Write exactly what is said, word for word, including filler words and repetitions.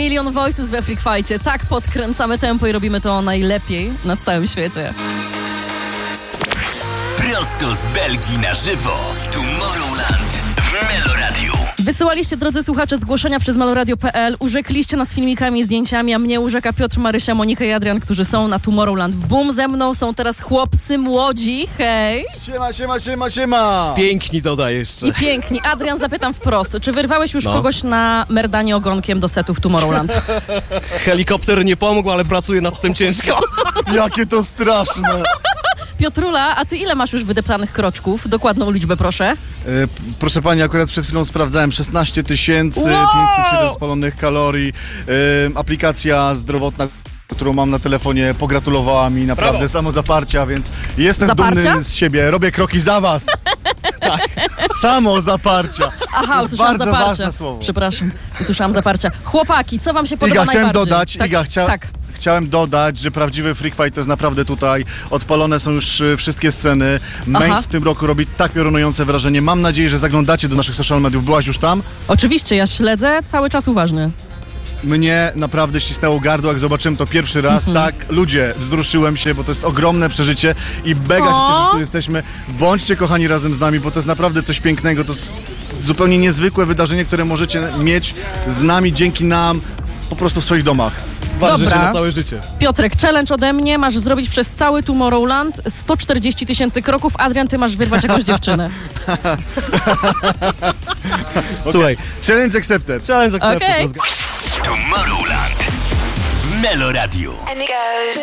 Milion Voices we Freak Fight'cie. Tak podkręcamy tempo i robimy to najlepiej na całym świecie. Prosto z Belgii na żywo. Tomorrowland w Meloradiu. Wysyłaliście, drodzy słuchacze, zgłoszenia przez meloradio kropka p l. Urzekliście nas filmikami i zdjęciami, a mnie urzeka Piotr, Marysia, Monika i Adrian, którzy są na Tomorrowland. W Boom ze mną są teraz chłopcy młodzi. Hej! Siema, siema, siema, siema! Piękni dodaj jeszcze. I piękni. Adrian, zapytam wprost. Czy wyrwałeś już No. kogoś na merdanie ogonkiem do setów Tomorrowland? Helikopter nie pomógł, ale pracuję nad tym ciężko. Jakie to straszne! Piotrula, a ty ile masz już wydeptanych kroczków? Dokładną liczbę, proszę. E, p- proszę pani, akurat przed chwilą sprawdzałem szesnaście tysięcy Wow! pięćset siedem spalonych kalorii. E, aplikacja zdrowotna, którą mam na telefonie, pogratulowała mi naprawdę Brawo. samozaparcia, więc jestem Zaparcia? dumny z siebie. Robię kroki za was. Tak. Samozaparcia. Aha, To jest usłyszałam bardzo zaparcia. ważne słowo. Przepraszam, usłyszałam zaparcia. Chłopaki, co wam się podoba Iga, chciałem najbardziej? dodać, tak, Iga, chcia... tak. chciałem dodać, że prawdziwy Freak Fight to jest naprawdę tutaj. Odpalone są już y, wszystkie sceny. Main Aha. w tym roku robi tak piorunujące wrażenie. Mam nadzieję, że zaglądacie do naszych social mediów. Byłaś już tam? Oczywiście, ja śledzę, cały czas uważny. Mnie naprawdę ścisnęło gardło, jak zobaczyłem to pierwszy raz. Mhm. Tak, ludzie, wzruszyłem się, bo to jest ogromne przeżycie i mega się O! cieszę, że tu jesteśmy. Bądźcie kochani razem z nami, bo to jest naprawdę coś pięknego. To jest zupełnie niezwykłe wydarzenie, które możecie mieć z nami, dzięki nam, po prostu w swoich domach. Dobra. Życie na całe życie. Piotrek, challenge ode mnie, masz zrobić przez cały Tomorrowland sto czterdzieści tysięcy kroków. Adrian, ty masz wyrwać jakąś dziewczynę. Słuchaj, Challenge accepted. challenge accepted. Okej. Let's go. Tomorrowland w Meloradiu. And it goes.